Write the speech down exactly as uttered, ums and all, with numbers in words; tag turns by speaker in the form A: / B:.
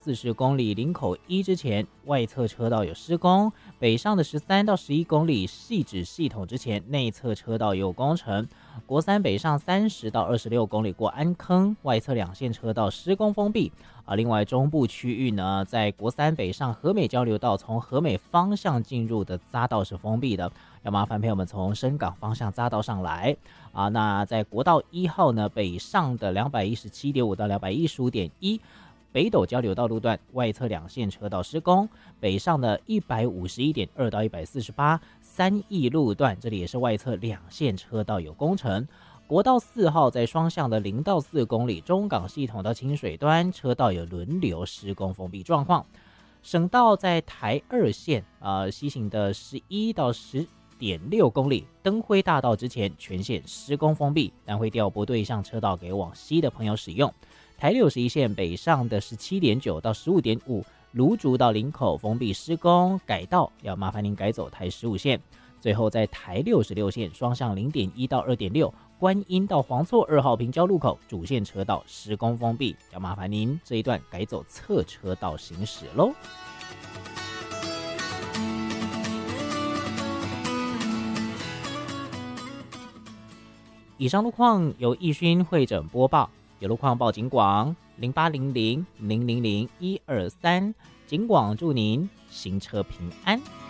A: 四十公里林口一之前，外侧车道有施工；北上的十三到十一公里汐止系统之前，内侧车道也有工程。国三北上三十到二十六公里过安坑，外侧两线车道施工封闭。啊，另外中部区域呢，在国三北上和美交流道从和美方向进入的匝道是封闭的，要麻烦朋友们从深港方向匝道上来。啊，那在国道一号呢，北上的两百一十七点五到两百一十五点一。北斗交流道路段外侧两线车道施工，北上的一百五十一点二到一百四十八三义路段，这里也是外侧两线车道有工程。国道四号在双向的零到四公里中港系统到清水端车道有轮流施工封闭状况。省道在台二线呃西行的十一到十点六公里灯辉大道之前全线施工封闭，但会调拨对向车道给往西的朋友使用。台六十一线北上的十七点九到十五点五，芦竹到林口封闭施工改道，要麻烦您改走台十五线。最后在台六十六线双向零点一到二点六，观音到黄厝二号平交路口主线车道施工封闭，要麻烦您这一段改走侧车道行驶喽。以上路况由义勋会诊播报。有路况报警广零八零零零零零一二三，警广祝您行车平安。